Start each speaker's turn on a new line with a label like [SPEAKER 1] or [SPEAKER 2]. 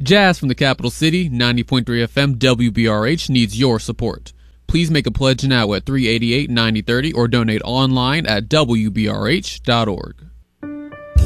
[SPEAKER 1] Jazz from the capital city, 90.3 FM WBRH needs your support. Please make a pledge now at 388-9030 or donate online at WBRH.org.